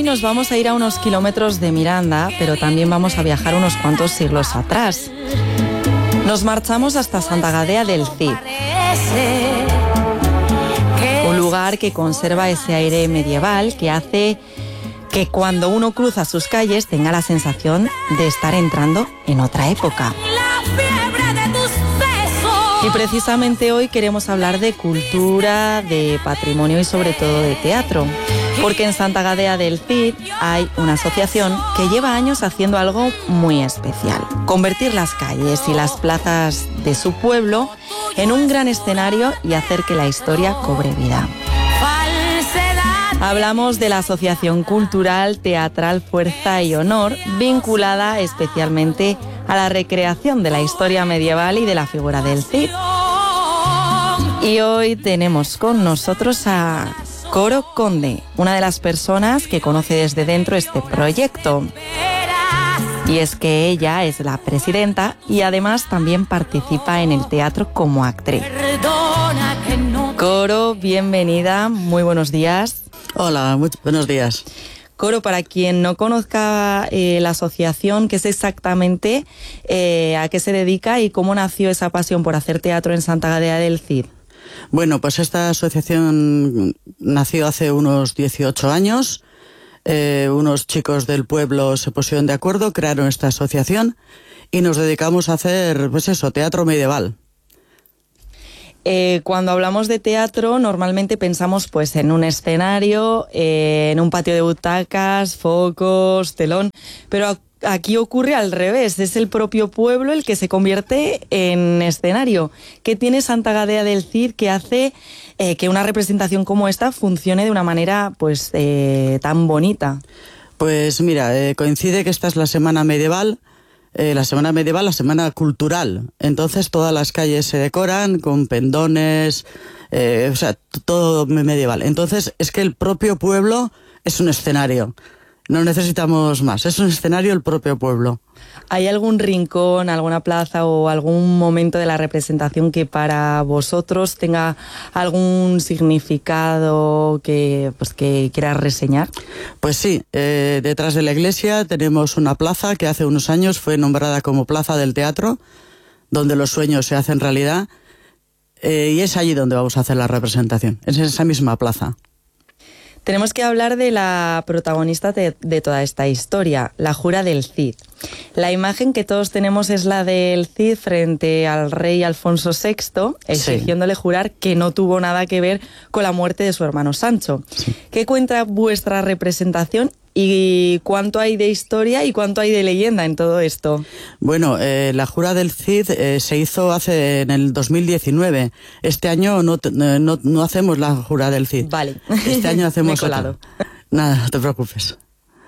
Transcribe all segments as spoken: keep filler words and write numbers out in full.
nos vamos a ir a unos kilómetros de Miranda, pero también vamos a viajar unos cuantos siglos atrás. Nos marchamos hasta Santa Gadea del Cid, un lugar que conserva ese aire medieval que hace que cuando uno cruza sus calles tenga la sensación de estar entrando en otra época. Y precisamente hoy queremos hablar de cultura, de patrimonio y sobre todo de teatro, porque en Santa Gadea del Cid hay una asociación que lleva años haciendo algo muy especial: convertir las calles y las plazas de su pueblo en un gran escenario y hacer que la historia cobre vida. Hablamos de la Asociación Cultural Teatral Fuerza y Honor, vinculada especialmente a la recreación de la historia medieval y de la figura del Cid. Y hoy tenemos con nosotros a Coro Conde, una de las personas que conoce desde dentro este proyecto. Y es que ella es la presidenta y además también participa en el teatro como actriz. Coro, bienvenida, muy buenos días. Hola, muy buenos días. Coro, para quien no conozca eh, la asociación, ¿qué es exactamente, eh, a qué se dedica y cómo nació esa pasión por hacer teatro en Santa Gadea del Cid? Bueno, pues esta asociación nació hace unos dieciocho años. Eh, unos chicos del pueblo se pusieron de acuerdo, crearon esta asociación y nos dedicamos a hacer, pues eso, teatro medieval. Eh, cuando hablamos de teatro, normalmente pensamos pues en un escenario, eh, en un patio de butacas, focos, telón, pero aquí ocurre al revés, es el propio pueblo el que se convierte en escenario. ¿Qué tiene Santa Gadea del Cid que hace eh, que una representación como esta funcione de una manera pues eh, tan bonita? Pues mira, eh, coincide que esta es la semana medieval. Eh, la semana medieval, la semana cultural. Entonces todas las calles se decoran con pendones, eh, o sea, todo medieval. Entonces es que el propio pueblo es un escenario. No necesitamos más, es un escenario el propio pueblo. ¿Hay algún rincón, alguna plaza o algún momento de la representación que para vosotros tenga algún significado que, pues, que quieras reseñar? Pues sí, eh, detrás de la iglesia tenemos una plaza que hace unos años fue nombrada como Plaza del Teatro, donde los sueños se hacen realidad, eh, y es allí donde vamos a hacer la representación, es en esa misma plaza. Tenemos que hablar de la protagonista de, de toda esta historia, la Jura del Cid. La imagen que todos tenemos es la del Cid frente al rey Alfonso sexto, exigiéndole sí. jurar que no tuvo nada que ver con la muerte de su hermano Sancho. Sí. ¿Qué cuenta vuestra representación y cuánto hay de historia y cuánto hay de leyenda en todo esto? Bueno, eh, la Jura del Cid eh, se hizo hace en el dos mil diecinueve. Este año no, no, no hacemos la Jura del Cid. Vale. Este año hacemos Me he colado. Otra. Nada, no te preocupes.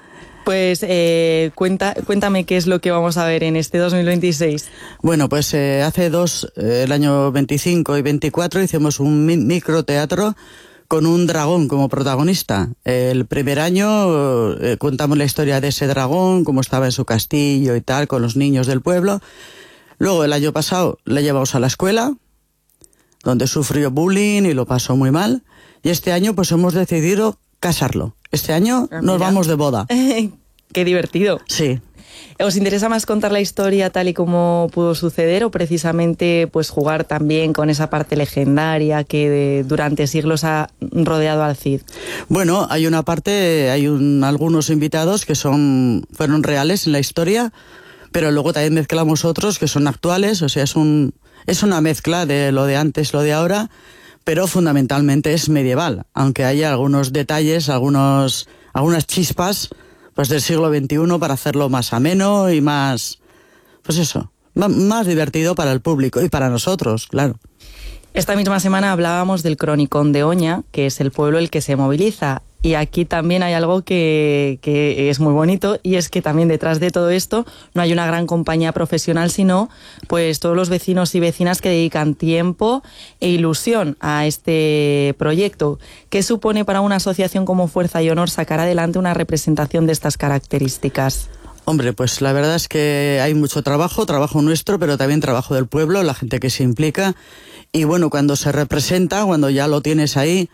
Pues eh, cuenta, cuéntame qué es lo que vamos a ver en este dos mil veintiséis. Bueno, pues eh, hace dos, eh, el año veinticinco y veinticuatro, hicimos un mi microteatro con un dragón como protagonista. El primer año eh, contamos la historia de ese dragón, cómo estaba en su castillo y tal, con los niños del pueblo. Luego, el año pasado, le llevamos a la escuela, donde sufrió bullying y lo pasó muy mal. Y este año, pues hemos decidido casarlo. Este año ah, nos vamos de boda. ¡Qué divertido! Sí. ¿Os interesa más contar la historia tal y como pudo suceder o precisamente pues jugar también con esa parte legendaria que de, durante siglos ha rodeado al Cid? Bueno, hay una parte, hay un, algunos invitados que son fueron reales en la historia, pero luego también mezclamos otros que son actuales, o sea, es un es una mezcla de lo de antes, lo de ahora, pero fundamentalmente es medieval, aunque haya algunos detalles, algunos algunas chispas pues del siglo veintiuno para hacerlo más ameno y más, pues eso, más divertido para el público y para nosotros, claro. Esta misma semana hablábamos del Cronicón de Oña, que es el pueblo el que se moviliza. Y aquí también hay algo que, que es muy bonito, y es que también detrás de todo esto no hay una gran compañía profesional, sino pues todos los vecinos y vecinas que dedican tiempo e ilusión a este proyecto. ¿Qué supone para una asociación como Fuerza y Honor sacar adelante una representación de estas características? Hombre, pues la verdad es que hay mucho trabajo, trabajo nuestro, pero también trabajo del pueblo, la gente que se implica. Y bueno, cuando se representa, cuando ya lo tienes ahí,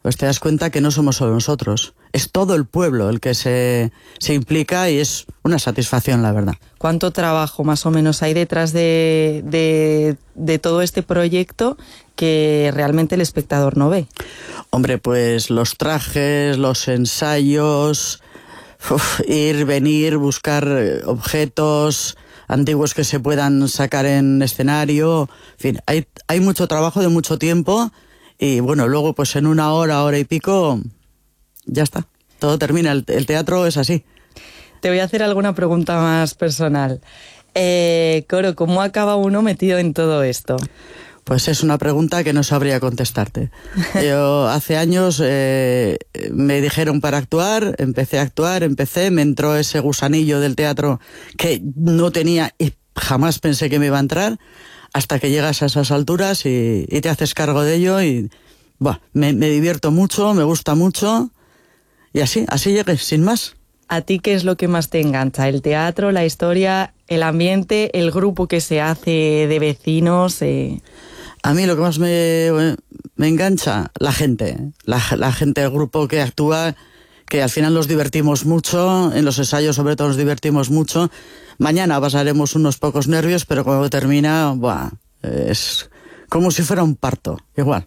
pues te das cuenta que no somos solo nosotros, es todo el pueblo el que se, se implica y es una satisfacción, la verdad. ¿Cuánto trabajo más o menos hay detrás de, de, de todo este proyecto que realmente el espectador no ve? Hombre, pues los trajes, los ensayos, uf, ir, venir, buscar objetos antiguos que se puedan sacar en escenario, en fin, hay, hay mucho trabajo de mucho tiempo y bueno, luego pues en una hora, hora y pico, ya está, todo termina, el, el teatro es así. Te voy a hacer alguna pregunta más personal. Eh, Coro, ¿cómo acaba uno metido en todo esto? Pues es una pregunta que no sabría contestarte. Yo hace años eh, me dijeron para actuar, empecé a actuar, empecé, me entró ese gusanillo del teatro que no tenía y jamás pensé que me iba a entrar, hasta que llegas a esas alturas y, y te haces cargo de ello y buah, me, me divierto mucho, me gusta mucho y así, así llegué, sin más. ¿A ti qué es lo que más te engancha? ¿El teatro, la historia, el ambiente, el grupo que se hace de vecinos? Eh... A mí lo que más me, me engancha, la gente, la, la gente del grupo que actúa, que al final nos divertimos mucho, en los ensayos sobre todo nos divertimos mucho. Mañana pasaremos unos pocos nervios, pero cuando termina, buah, es como si fuera un parto, igual.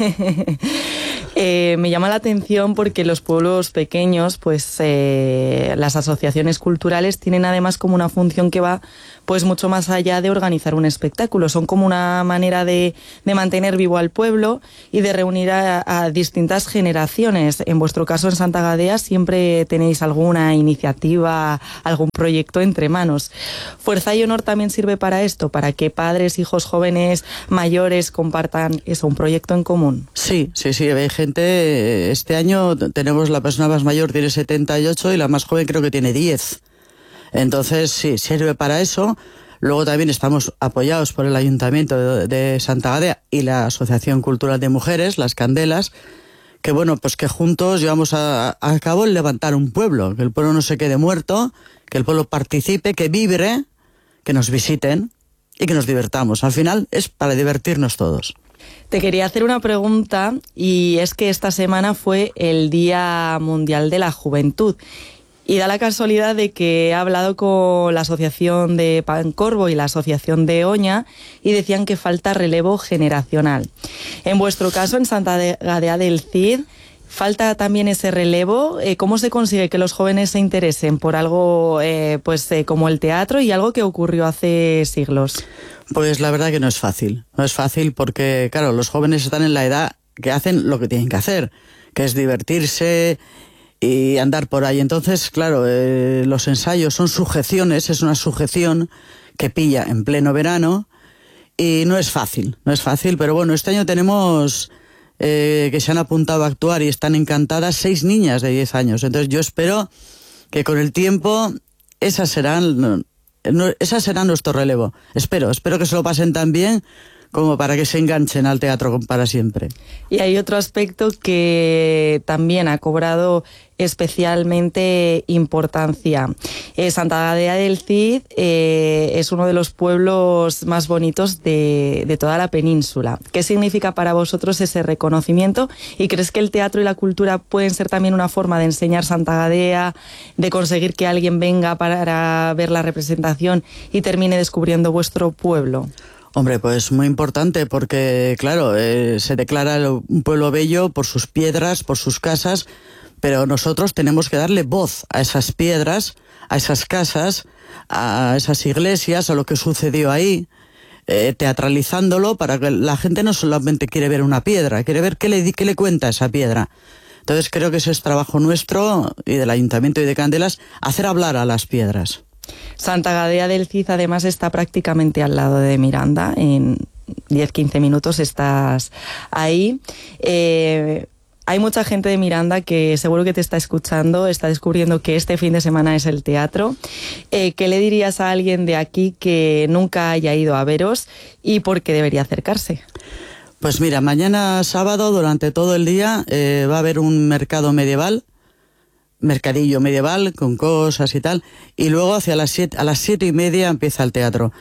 Eh, me llama la atención porque los pueblos pequeños, pues eh, las asociaciones culturales tienen además como una función que va pues mucho más allá de organizar un espectáculo. Son como una manera de, de mantener vivo al pueblo y de reunir a, a distintas generaciones. En vuestro caso, en Santa Gadea, siempre tenéis alguna iniciativa, algún proyecto entre manos. Fuerza y Honor también sirve para esto, para que padres, hijos jóvenes, mayores compartan eso, un proyecto en común. Sí, sí, sí, hay gente. Este año tenemos la persona más mayor, tiene setenta y ocho, y la más joven creo que tiene diez. Entonces, sí, sirve para eso. Luego también estamos apoyados por el Ayuntamiento de, de Santa Gadea y la Asociación Cultural de Mujeres, Las Candelas, que bueno, pues que juntos llevamos a, a cabo el levantar un pueblo, que el pueblo no se quede muerto, que el pueblo participe, que vibre, que nos visiten y que nos divertamos. Al final es para divertirnos todos. Te quería hacer una pregunta, y es que esta semana fue el Día Mundial de la Juventud. Y da la casualidad de que he hablado con la Asociación de Pancorbo y la Asociación de Oña y decían que falta relevo generacional. En vuestro caso, en Santa Gadea del Cid, ¿falta también ese relevo? ¿Cómo se consigue que los jóvenes se interesen por algo eh, pues eh, como el teatro y algo que ocurrió hace siglos? Pues la verdad que no es fácil. No es fácil porque, claro, los jóvenes están en la edad que hacen lo que tienen que hacer, que es divertirse y andar por ahí. Entonces, claro, eh, los ensayos son sujeciones, es una sujeción que pilla en pleno verano y no es fácil, no es fácil, pero bueno, este año tenemos eh, que se han apuntado a actuar y están encantadas seis niñas de diez años. Entonces yo espero que con el tiempo esas serán, no, no, esas serán nuestro relevo. Espero, espero que se lo pasen tan bien como para que se enganchen al teatro para siempre. Y hay otro aspecto que también ha cobrado especialmente importancia. Eh, Santa Gadea del Cid eh, es uno de los pueblos más bonitos de, de toda la península. ¿Qué significa para vosotros ese reconocimiento? ¿Y crees que el teatro y la cultura pueden ser también una forma de enseñar Santa Gadea, de conseguir que alguien venga para ver la representación y termine descubriendo vuestro pueblo? Hombre, pues muy importante porque, claro, eh, se declara un pueblo bello por sus piedras, por sus casas, pero nosotros tenemos que darle voz a esas piedras, a esas casas, a esas iglesias, a lo que sucedió ahí, eh, teatralizándolo para que la gente no solamente quiere ver una piedra, quiere ver qué le, qué le cuenta esa piedra. Entonces creo que ese es trabajo nuestro y del Ayuntamiento y de Candelas, hacer hablar a las piedras. Santa Gadea del Cid además está prácticamente al lado de Miranda, en diez a quince minutos estás ahí. Eh, hay mucha gente de Miranda que seguro que te está escuchando, está descubriendo que este fin de semana es el teatro. Eh, ¿Qué le dirías a alguien de aquí que nunca haya ido a veros y por qué debería acercarse? Pues mira, mañana sábado durante todo el día eh, va a haber un mercado medieval, mercadillo medieval con cosas y tal, y luego hacia las siete, a las siete y media empieza el teatro.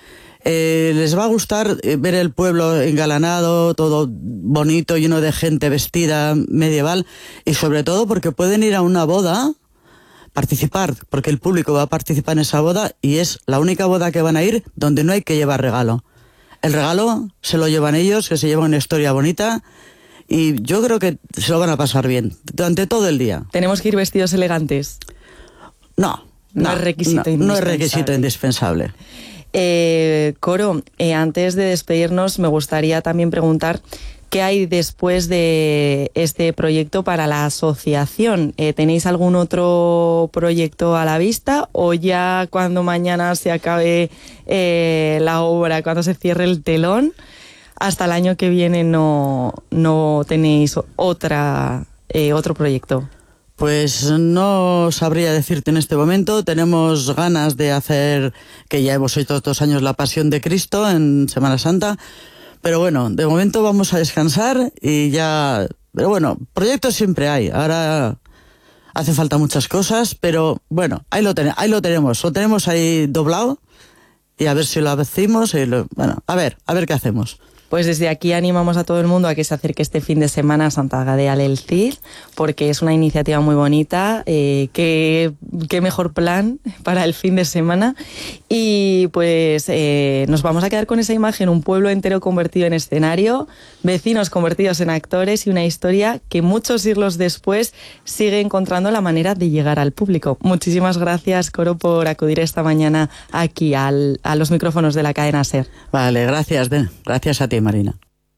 Eh, les va a gustar ver el pueblo engalanado, todo bonito, lleno de gente vestida medieval, y sobre todo porque pueden ir a una boda, participar, porque el público va a participar en esa boda, y es la única boda que van a ir donde no hay que llevar regalo. El regalo se lo llevan ellos, que se lleva una historia bonita, y yo creo que se lo van a pasar bien durante todo el día. ¿Tenemos que ir vestidos elegantes? No, no, no es requisito no, indispensable. No es requisito indispensable. Eh, Coro, eh, antes de despedirnos me gustaría también preguntar qué hay después de este proyecto para la asociación. Eh, ¿Tenéis algún otro proyecto a la vista o ya cuando mañana se acabe eh, la obra, cuando se cierre el telón, hasta el año que viene no, no tenéis otra, eh, otro proyecto? Pues no sabría decirte en este momento. Tenemos ganas de hacer, que ya hemos hecho estos años, la Pasión de Cristo en Semana Santa, pero bueno, de momento vamos a descansar y ya... Pero bueno, proyectos siempre hay. Ahora hace falta muchas cosas, pero bueno, ahí lo, ten- ahí lo tenemos, lo tenemos ahí doblado, y a ver si lo hacemos y lo... Bueno, a ver, a ver qué hacemos. Pues desde aquí animamos a todo el mundo a que se acerque este fin de semana a Santa Gadea del Cid, porque es una iniciativa muy bonita, eh, qué, qué mejor plan para el fin de semana. Y pues eh, nos vamos a quedar con esa imagen, un pueblo entero convertido en escenario, vecinos convertidos en actores y una historia que muchos siglos después sigue encontrando la manera de llegar al público. Muchísimas gracias, Coro, por acudir esta mañana aquí al, a los micrófonos de la cadena SER. Vale, gracias, de, gracias a ti, Marina.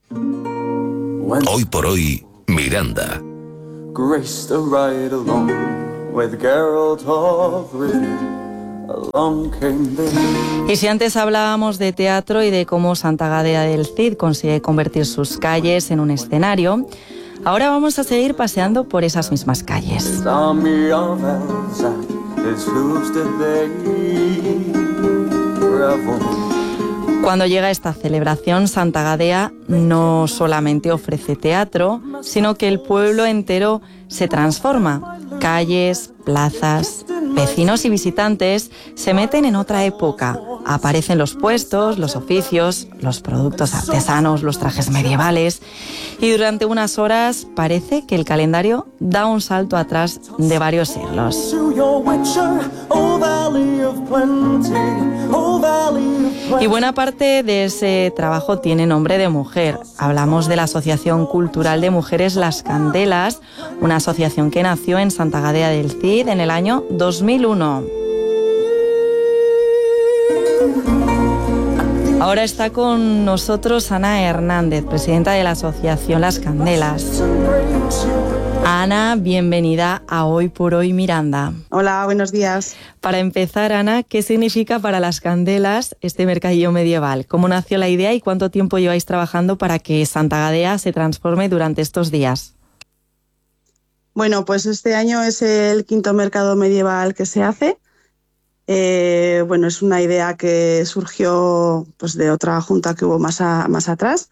Hoy por hoy, Miranda. Graced a ride along with Geralt of Rivia. Along came the... Y si antes hablábamos de teatro y de cómo Santa Gadea del Cid consigue convertir sus calles en un escenario, ahora vamos a seguir paseando por esas mismas calles. army of elves at his hooves did they revel. Cuando llega esta celebración, Santa Gadea no solamente ofrece teatro, sino que el pueblo entero se transforma. Calles, plazas, vecinos y visitantes se meten en otra época. Aparecen los puestos, los oficios, los productos artesanos, los trajes medievales. Y durante unas horas parece que el calendario da un salto atrás de varios siglos. Y buena parte de ese trabajo tiene nombre de mujer. Hablamos de la Asociación Cultural de Mujeres Las Candelas, una asociación que nació en Santa Gadea del Cid en el año dos mil uno. Ahora está con nosotros Ana Hernández, presidenta de la Asociación Las Candelas. Ana, bienvenida a Hoy por Hoy Miranda. Hola, buenos días. Para empezar, Ana, ¿qué significa para Las Candelas este mercadillo medieval? ¿Cómo nació la idea y cuánto tiempo lleváis trabajando para que Santa Gadea se transforme durante estos días? Bueno, pues este año es el quinto mercado medieval que se hace. Eh, bueno, es una idea que surgió pues, de otra junta que hubo más, a, más atrás.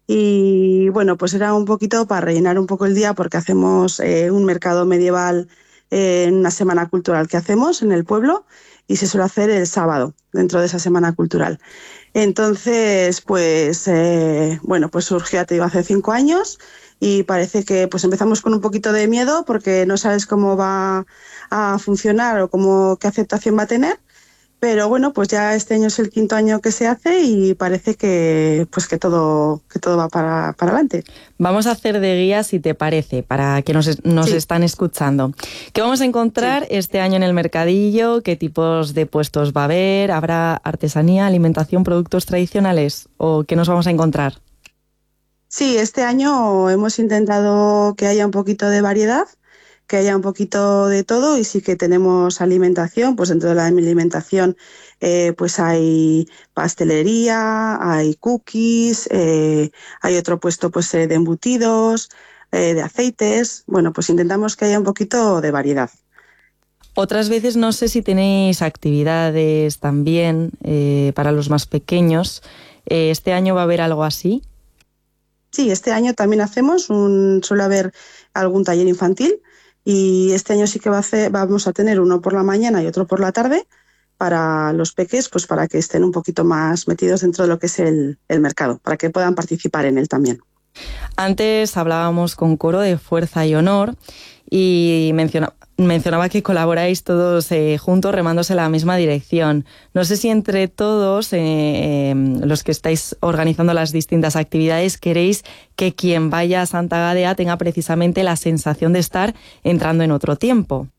Y bueno, pues era un poquito para rellenar un poco el día porque hacemos eh, un mercado medieval eh, en una semana cultural que hacemos en el pueblo y se suele hacer el sábado dentro de esa semana cultural. Entonces, pues eh, bueno, pues surgió, te digo, hace cinco años y parece que pues empezamos con un poquito de miedo porque no sabes cómo va a funcionar o cómo, qué aceptación va a tener. Pero bueno, pues ya este año es el quinto año que se hace y parece que pues que todo que todo va para, para adelante. Vamos a hacer de guía, si te parece, para que nos, nos sí. están escuchando. ¿Qué vamos a encontrar sí. este año en el mercadillo? ¿Qué tipos de puestos va a haber? ¿Habrá artesanía, alimentación, productos tradicionales? ¿O qué nos vamos a encontrar? Sí, este año hemos intentado que haya un poquito de variedad, que haya un poquito de todo y sí que tenemos alimentación, pues dentro de la alimentación eh, pues hay pastelería, hay cookies, eh, hay otro puesto pues eh, de embutidos, eh, de aceites, bueno pues intentamos que haya un poquito de variedad. Otras veces no sé si tenéis actividades también eh, para los más pequeños, eh, ¿este año va a haber algo así? Sí, este año también hacemos, un, suele haber algún taller infantil. Y este año sí que va a hacer, vamos a tener uno por la mañana y otro por la tarde. para los peques, pues para que estén un poquito más metidos dentro de lo que es el, el mercado, para que puedan participar en él también. Antes hablábamos con Coro de Fuerza y Honor y menciona, mencionaba que colaboráis todos eh, juntos remándose en la misma dirección. No sé si entre todos, eh, eh, los que estáis organizando las distintas actividades, queréis que quien vaya a Santa Gadea tenga precisamente la sensación de estar entrando en otro tiempo.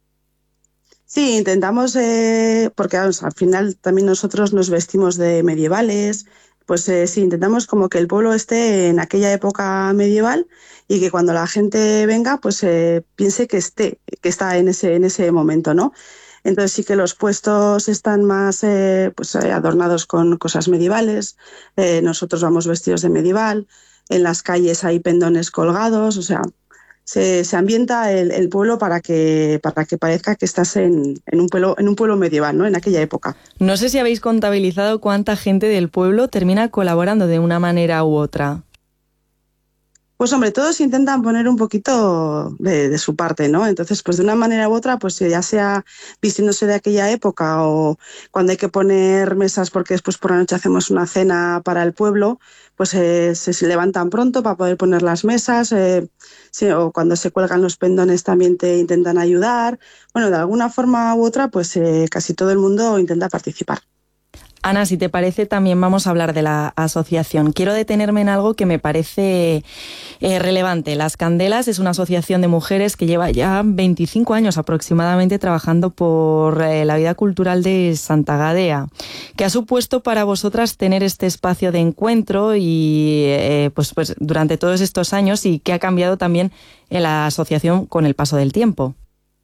Sí, intentamos, eh, porque vamos, al final también nosotros nos vestimos de medievales, pues eh, sí, intentamos como que el pueblo esté en aquella época medieval y que cuando la gente venga, pues eh, piense que esté, que está en ese, en ese momento, ¿no? Entonces sí que los puestos están más eh, pues, eh, adornados con cosas medievales, eh, nosotros vamos vestidos de medieval, en las calles hay pendones colgados, o sea, se, se ambienta el, el pueblo para que, para que parezca que estás en, en, un pueblo, en un pueblo medieval, ¿no? En aquella época. No sé si habéis contabilizado cuánta gente del pueblo termina colaborando de una manera u otra. Pues hombre, todos intentan poner un poquito de, de su parte, ¿no? Entonces, pues de una manera u otra, pues ya sea vistiéndose de aquella época o cuando hay que poner mesas porque después por la noche hacemos una cena para el pueblo, pues eh, se, se levantan pronto para poder poner las mesas, eh, sí, o cuando se cuelgan los pendones también te intentan ayudar. Bueno, de alguna forma u otra, pues eh, casi todo el mundo intenta participar. Ana, si te parece, también vamos a hablar de la asociación. Quiero detenerme en algo que me parece eh, relevante. Las Candelas es una asociación de mujeres que lleva ya veinticinco años aproximadamente trabajando por eh, la vida cultural de Santa Gadea. ¿Qué ha supuesto para vosotras tener este espacio de encuentro y eh, pues, pues durante todos estos años y qué ha cambiado también en la asociación con el paso del tiempo?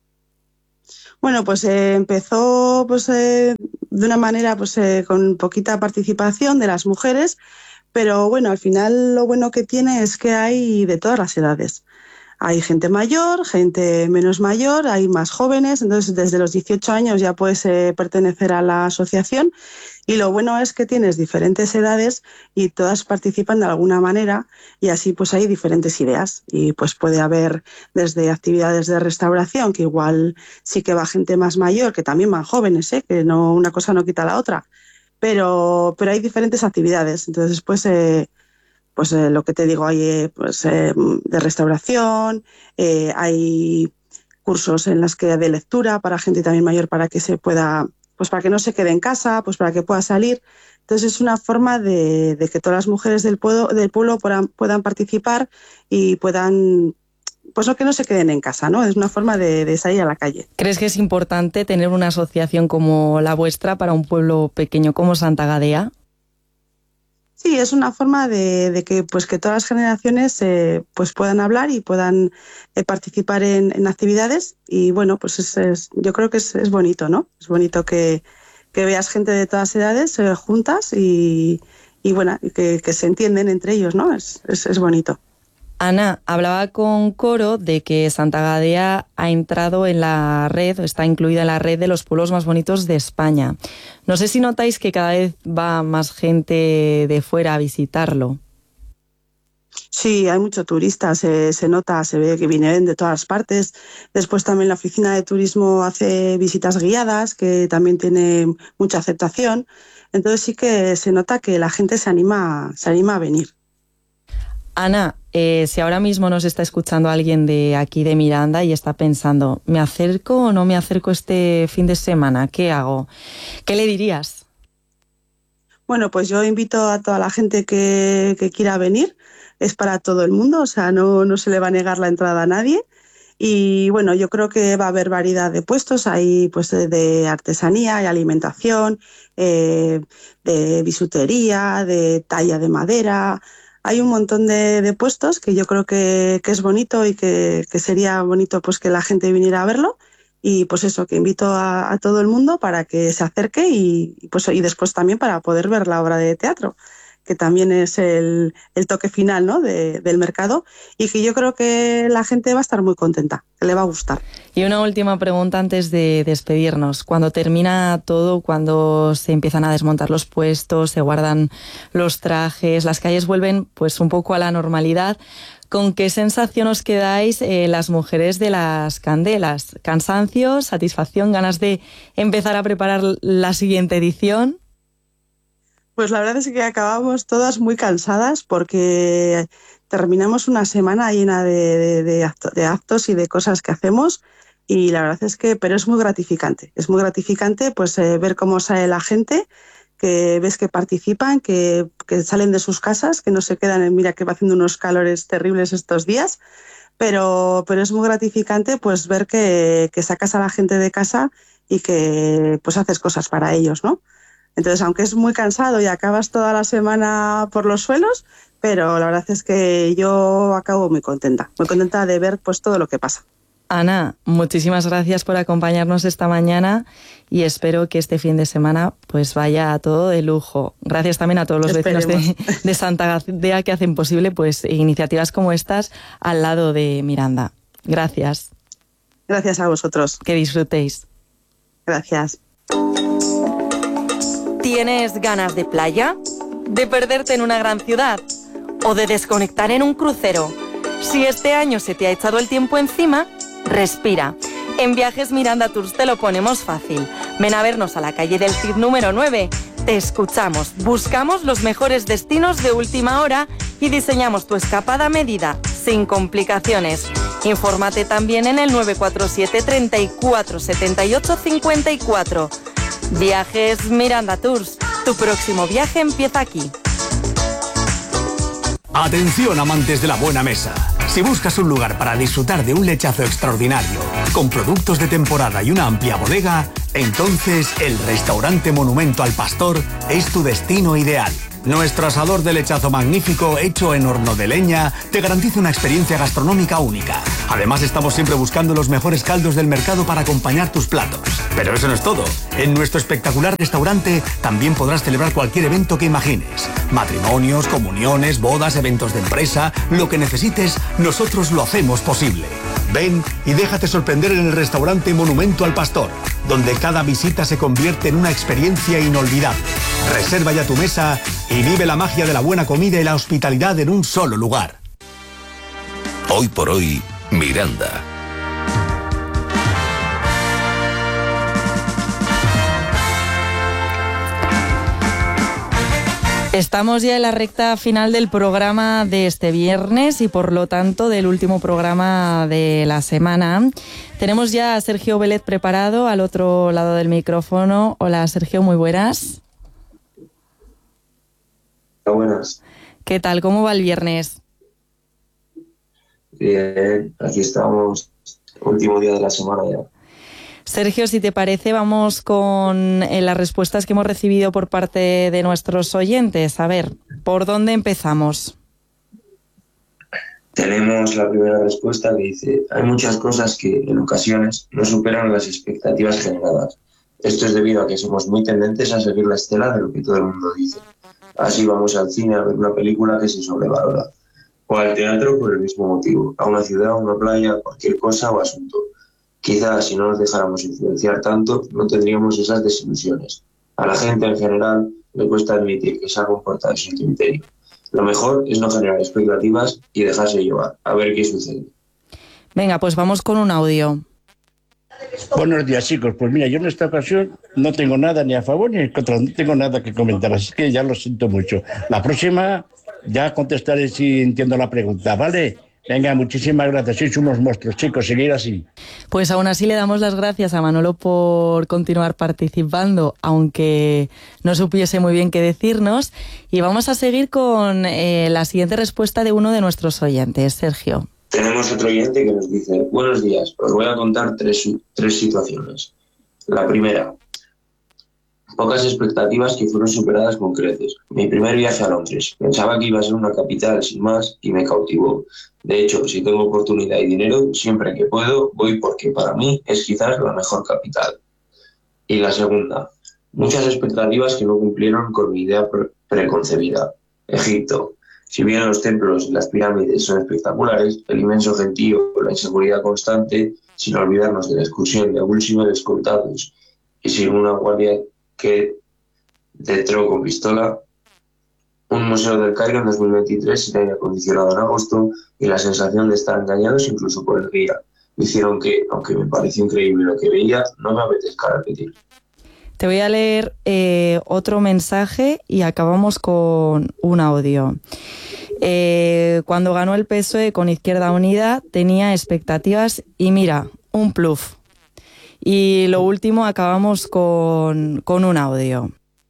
Bueno, pues eh, empezó pues, eh, de una manera pues, eh, con poquita participación de las mujeres, pero bueno, al final lo bueno que tiene es que hay de todas las edades. Hay gente mayor, gente menos mayor, hay más jóvenes, entonces desde los dieciocho años ya puedes eh, pertenecer a la asociación y lo bueno es que tienes diferentes edades y todas participan de alguna manera y así pues hay diferentes ideas y pues puede haber desde actividades de restauración que igual sí que va gente más mayor, que también van jóvenes, ¿eh? Que no, una cosa no quita la otra, pero, pero hay diferentes actividades, entonces pues... Eh, Pues eh, lo que te digo, hay eh, pues, eh, de restauración, eh, hay cursos en las que de lectura para gente también mayor para que se pueda, pues para que no se quede en casa, pues para que pueda salir. Entonces es una forma de, de que todas las mujeres del pueblo, del pueblo puedan, puedan participar y puedan, pues no que no se queden en casa, ¿no? Es una forma de, de salir a la calle. ¿Crees que es importante tener una asociación como la vuestra para un pueblo pequeño como Santa Gadea? Sí, es una forma de, de que pues que todas las generaciones eh, pues puedan hablar y puedan eh, participar en, en actividades y bueno, pues es, es, yo creo que es, es bonito, ¿no? Es bonito que, que veas gente de todas edades eh, juntas y, y bueno, que, que se entienden entre ellos, ¿no? Es, es, es bonito. Ana, hablaba con Coro de que Santa Gadea ha entrado en la red, o está incluida en la red de los pueblos más bonitos de España. No sé si notáis que cada vez va más gente de fuera a visitarlo. Sí, hay mucho turista, se, se nota, se ve que vienen de todas partes. Después también la oficina de turismo hace visitas guiadas, que también tiene mucha aceptación. Entonces sí que se nota que la gente se anima, se anima a venir. Ana, eh, si ahora mismo nos está escuchando alguien de aquí de Miranda y está pensando, ¿me acerco o no me acerco este fin de semana? ¿Qué hago? ¿Qué le dirías? Bueno, pues yo invito a toda la gente que, que quiera venir. Es para todo el mundo, o sea, no, no se le va a negar la entrada a nadie. Y bueno, yo creo que va a haber variedad de puestos. Hay pues de artesanía, hay alimentación, eh, de bisutería, de talla de madera. Hay un montón de, de puestos que yo creo que, que es bonito y que, que sería bonito pues que la gente viniera a verlo. Y pues eso, que invito a, a todo el mundo para que se acerque y, y, pues, y después también para poder ver la obra de teatro, que también es el, el toque final, ¿no? de, del mercado, y que yo creo que la gente va a estar muy contenta, que le va a gustar. Y una última pregunta antes de despedirnos. Cuando termina todo, cuando se empiezan a desmontar los puestos, se guardan los trajes, las calles vuelven pues un poco a la normalidad, ¿con qué sensación os quedáis eh, las mujeres de las candelas? ¿Cansancio, satisfacción, ganas de empezar a preparar la siguiente edición? Pues la verdad es que acabamos todas muy cansadas porque terminamos una semana llena de, de, de, acto, de actos y de cosas que hacemos, y la verdad es que, pero es muy gratificante, es muy gratificante pues eh, ver cómo sale la gente, que ves que participan, que, que salen de sus casas, que no se quedan en, mira que va haciendo unos calores terribles estos días, pero, pero es muy gratificante pues ver que, que sacas a la gente de casa y que pues haces cosas para ellos, ¿no? Entonces, aunque es muy cansado y acabas toda la semana por los suelos, pero la verdad es que yo acabo muy contenta, muy contenta de ver pues todo lo que pasa. Ana, muchísimas gracias por acompañarnos esta mañana y espero que este fin de semana pues vaya todo de lujo. Gracias también a todos los Esperemos. vecinos de, de Santa Gadea que hacen posible pues iniciativas como estas al lado de Miranda. Gracias. Gracias a vosotros. Que disfrutéis. Gracias. ¿Tienes ganas de playa? ¿De perderte en una gran ciudad? ¿O de desconectar en un crucero? Si este año se te ha echado el tiempo encima, respira. En Viajes Miranda Tours te lo ponemos fácil. Ven a vernos a la calle del Cid número nueve. Te escuchamos, buscamos los mejores destinos de última hora y diseñamos tu escapada a medida, sin complicaciones. Infórmate también en el nueve cuatro siete, treinta y cuatro, setenta y ocho, cincuenta y cuatro. Viajes Miranda Tours. Tu próximo viaje empieza aquí. Atención, amantes de la buena mesa. Si buscas un lugar para disfrutar de un lechazo extraordinario, con productos de temporada y una amplia bodega, entonces el restaurante Monumento al Pastor es tu destino ideal. Nuestro asador de lechazo magnífico, hecho en horno de leña, te garantiza una experiencia gastronómica única. Además, estamos siempre buscando los mejores caldos del mercado para acompañar tus platos. Pero eso no es todo. En nuestro espectacular restaurante también podrás celebrar cualquier evento que imagines. Matrimonios, comuniones, bodas, eventos de empresa, lo que necesites, nosotros lo hacemos posible. Ven y déjate sorprender en el restaurante Monumento al Pastor, donde cada visita se convierte en una experiencia inolvidable. Reserva ya tu mesa y vive la magia de la buena comida y la hospitalidad en un solo lugar. Hoy por hoy, Miranda. Estamos ya en la recta final del programa de este viernes y por lo tanto del último programa de la semana. Tenemos ya a Sergio Vélez preparado al otro lado del micrófono. Hola Sergio, muy buenas. Hola, buenas. ¿Qué tal? ¿Cómo va el viernes? Bien, aquí estamos, último día de la semana ya. Sergio, si te parece, vamos con eh, las respuestas que hemos recibido por parte de nuestros oyentes. A ver, ¿por dónde empezamos? Tenemos la primera respuesta que dice: hay muchas cosas que en ocasiones no superan las expectativas generadas. Esto es debido a que somos muy tendentes a seguir la estela de lo que todo el mundo dice. Así vamos al cine a ver una película que se sobrevalora, o al teatro por el mismo motivo, a una ciudad, a una playa, cualquier cosa o asunto. Quizás si no nos dejáramos influenciar tanto, no tendríamos esas desilusiones. A la gente en general le cuesta admitir que se ha comportado sin criterio. Lo mejor es no generar expectativas y dejarse llevar, a ver qué sucede. Venga, pues vamos con un audio. Buenos días, chicos. Pues mira, yo en esta ocasión no tengo nada ni a favor ni en contra, no tengo nada que comentar, así que ya lo siento mucho. La próxima ya contestaré si entiendo la pregunta, ¿vale? Venga, muchísimas gracias. Sois unos monstruos, chicos. Seguir así. Pues aún así le damos las gracias a Manolo por continuar participando, aunque no supiese muy bien qué decirnos. Y vamos a seguir con eh, la siguiente respuesta de uno de nuestros oyentes, Sergio. Tenemos otro oyente que nos dice: buenos días, os voy a contar tres, tres situaciones. La primera, pocas expectativas que fueron superadas con creces. Mi primer viaje a Londres. Pensaba que iba a ser una capital sin más y me cautivó. De hecho, si tengo oportunidad y dinero, siempre que puedo, voy porque para mí es quizás la mejor capital. Y la segunda, muchas expectativas que no cumplieron con mi idea pre- preconcebida. Egipto. Si bien los templos y las pirámides son espectaculares, el inmenso gentío, la inseguridad constante, sin olvidarnos de la excursión de algunos escoltados y sin una guardia que detró con pistola, un museo del Cairo en dos mil veintitrés sin aire acondicionado en agosto y la sensación de estar engañados incluso por el guía, hicieron que, aunque me pareció increíble lo que veía, no me apetezca repetir. Te voy a leer eh, otro mensaje y acabamos con un audio. Eh, cuando ganó el P S O E con Izquierda Unida tenía expectativas y mira, un pluf. Y lo último, acabamos con, con un audio.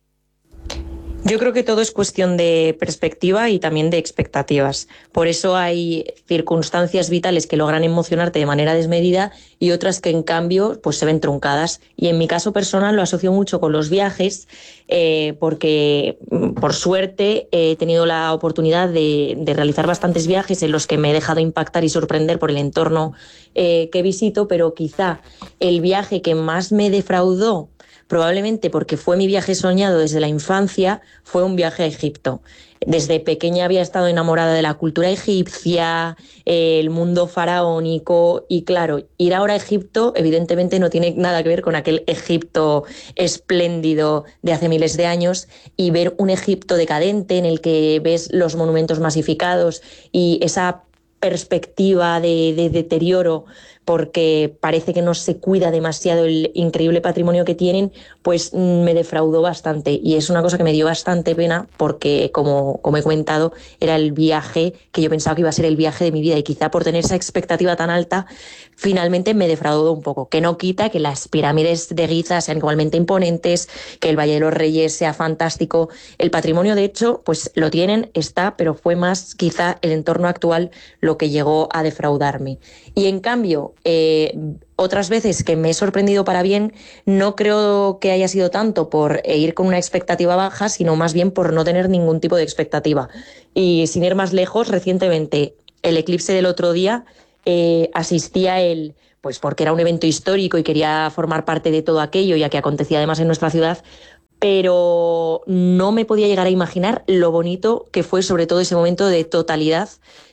Yo creo que todo es cuestión de perspectiva y también de expectativas. Por eso hay circunstancias vitales que logran emocionarte de manera desmedida y otras que en cambio pues se ven truncadas. Y en mi caso personal lo asocio mucho con los viajes eh, porque por suerte he tenido la oportunidad de, de realizar bastantes viajes en los que me he dejado impactar y sorprender por el entorno eh, que visito, pero quizá el viaje que más me defraudó, probablemente porque fue mi viaje soñado desde la infancia, fue un viaje a Egipto. Desde pequeña había estado enamorada de la cultura egipcia, el mundo faraónico y claro, ir ahora a Egipto evidentemente no tiene nada que ver con aquel Egipto espléndido de hace miles de años y ver un Egipto decadente en el que ves los monumentos masificados y esa perspectiva de, de deterioro porque parece que no se cuida demasiado el increíble patrimonio que tienen, pues me defraudó bastante y es una cosa que me dio bastante pena porque, como, como he comentado, era el viaje que yo pensaba que iba a ser el viaje de mi vida y quizá por tener esa expectativa tan alta, finalmente me defraudó un poco, que no quita que las pirámides de Giza sean igualmente imponentes, que el Valle de los Reyes sea fantástico, el patrimonio de hecho pues lo tienen, está, pero fue más quizá el entorno actual lo que llegó a defraudarme. Y en cambio, eh, otras veces que me he sorprendido para bien, no creo que haya sido tanto por ir con una expectativa baja, sino más bien por no tener ningún tipo de expectativa. Y sin ir más lejos, recientemente, el eclipse del otro día, eh, asistí a él, pues porque era un evento histórico y quería formar parte de todo aquello, ya que acontecía además en nuestra ciudad, pero no me podía llegar a imaginar lo bonito que fue sobre todo ese momento de totalidad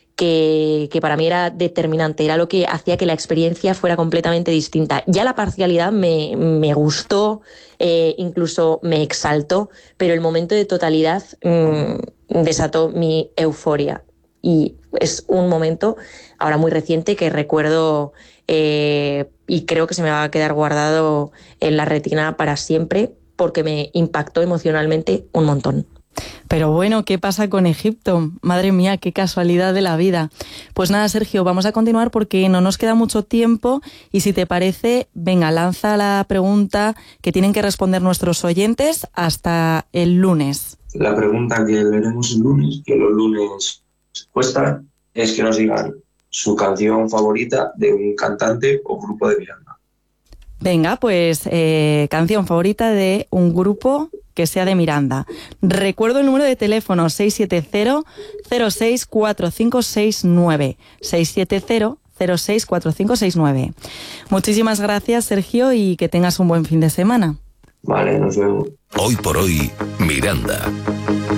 Que, que para mí era determinante, era lo que hacía que la experiencia fuera completamente distinta. Ya la parcialidad me, me gustó, eh, incluso me exaltó, pero el momento de totalidad mmm, desató mi euforia. Y es un momento ahora muy reciente que recuerdo eh, y creo que se me va a quedar guardado en la retina para siempre porque me impactó emocionalmente un montón. Pero bueno, ¿qué pasa con Egipto? Madre mía, qué casualidad de la vida. Pues nada, Sergio, vamos a continuar porque no nos queda mucho tiempo y si te parece, venga, lanza la pregunta que tienen que responder nuestros oyentes hasta el lunes. La pregunta que leeremos el lunes, que los lunes cuesta, es que nos digan su canción favorita de un cantante o grupo de Miranda. Venga, pues eh, canción favorita de un grupo que sea de Miranda. Recuerdo el número de teléfono seis siete cero, cero seis cuatro cinco seis nueve. seis siete cero, cero seis cuatro cinco seis nueve. Muchísimas gracias, Sergio, y que tengas un buen fin de semana. Vale, nos vemos. Hoy por hoy, Miranda.